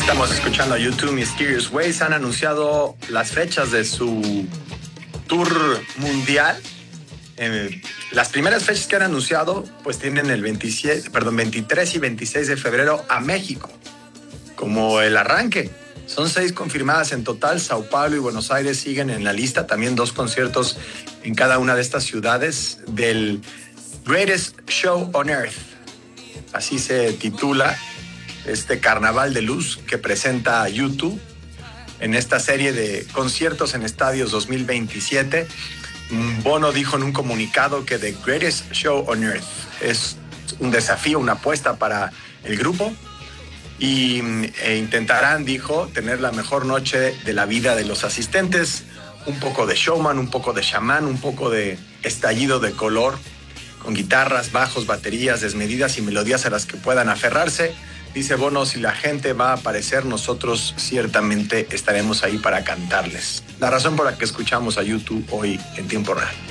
Estamos escuchando a U2 Mysterious Ways. Han anunciado las fechas de su tour mundial. Las primeras fechas que han anunciado pues tienen el 23 y 26 de febrero a México como el arranque. Son 6 confirmadas en total. Sao Paulo y Buenos Aires siguen en la lista. También 2 conciertos en cada una de estas ciudades del Greatest Show on Earth. Así se titula este carnaval de luz que presenta U2 en esta serie de conciertos en estadios 2027. Bono dijo en un comunicado que The Greatest Show on Earth es un desafío, una apuesta para el grupo e intentarán, dijo, tener la mejor noche de la vida de los asistentes, un poco de showman, un poco de chamán, un poco de estallido de color, con guitarras, bajos, baterías desmedidas y melodías a las que puedan aferrarse. Dice Bono, si la gente va a aparecer, nosotros ciertamente estaremos ahí para cantarles. La razón por la que escuchamos a U2 hoy en tiempo real.